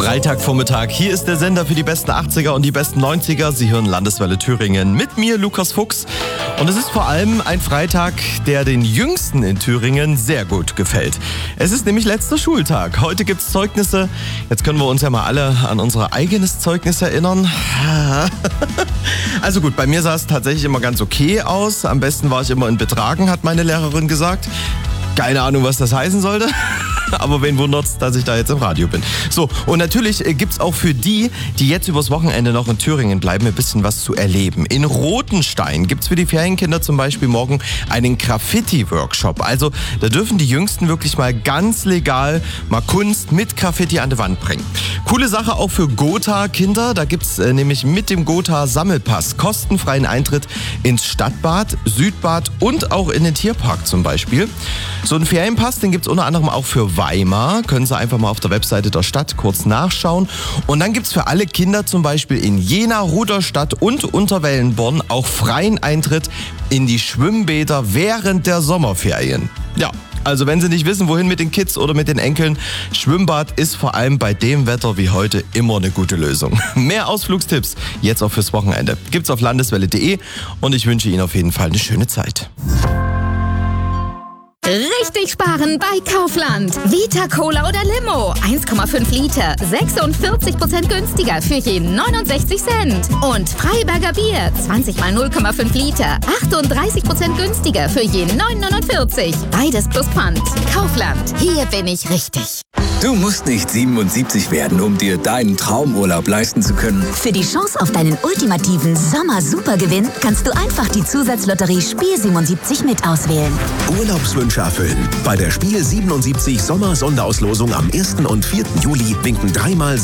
Freitagvormittag. Hier ist der Sender für die besten 80er und die besten 90er. Sie hören Landeswelle Thüringen mit mir, Lukas Fuchs. Und es ist vor allem ein Freitag, der den Jüngsten in Thüringen sehr gut gefällt. Es ist nämlich letzter Schultag. Heute gibt's Zeugnisse. Jetzt können wir uns ja mal alle an unser eigenes Zeugnis erinnern. Also gut, bei mir sah es tatsächlich immer ganz okay aus. Am besten war ich immer in Betragen, hat meine Lehrerin gesagt. Keine Ahnung, was das heißen sollte. Aber wen wundert's, dass ich da jetzt im Radio bin. So, und natürlich gibt's auch für die jetzt übers Wochenende noch in Thüringen bleiben, ein bisschen was zu erleben. In Rothenstein gibt's für die Ferienkinder zum Beispiel morgen einen Graffiti-Workshop. Also da dürfen die Jüngsten wirklich mal ganz legal mal Kunst mit Graffiti an die Wand bringen. Coole Sache auch für Gotha-Kinder. Da gibt's nämlich mit dem Gotha-Sammelpass kostenfreien Eintritt ins Stadtbad, Südbad und auch in den Tierpark zum Beispiel. So einen Ferienpass, den gibt's unter anderem auch für Weimar. Können Sie einfach mal auf der Webseite der Stadt kurz nachschauen. Und dann gibt's für alle Kinder zum Beispiel in Jena, Rudolstadt und Unterwellenborn auch freien Eintritt in die Schwimmbäder während der Sommerferien. Ja. Also wenn Sie nicht wissen, wohin mit den Kids oder mit den Enkeln, Schwimmbad ist vor allem bei dem Wetter wie heute immer eine gute Lösung. Mehr Ausflugstipps jetzt auch fürs Wochenende gibt's auf landeswelle.de und ich wünsche Ihnen auf jeden Fall eine schöne Zeit. Richtig sparen bei Kaufland. Vita Cola oder Limo. 1,5 Liter. 46% günstiger für je 69 Cent. Und Freiberger Bier. 20 mal 0,5 Liter. 38% günstiger für je 9,49. Beides plus Pfand. Kaufland. Hier bin ich richtig. Du musst nicht 77 werden, um dir deinen Traumurlaub leisten zu können. Für die Chance auf deinen ultimativen Sommer-Supergewinn kannst du einfach die Zusatzlotterie Spiel 77 mit auswählen. Urlaubswünsche erfüllen. Bei der Spiel 77 Sommer-Sonderauslosung am 1. und 4. Juli winken 3 mal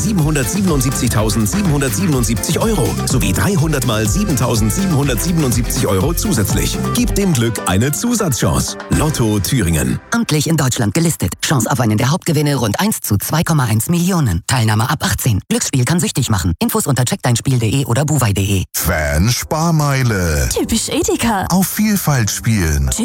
777.777 Euro sowie 300 mal 7.777 Euro zusätzlich. Gib dem Glück eine Zusatzchance. Lotto Thüringen. Amtlich in Deutschland gelistet. Chance auf einen der Hauptgewinne rund 1 zu 2,1 Millionen. Teilnahme ab 18. Glücksspiel kann süchtig machen. Infos unter checkdeinspiel.de oder buwei.de. Fan-Sparmeile. Typisch Edeka. Auf Vielfalt spielen.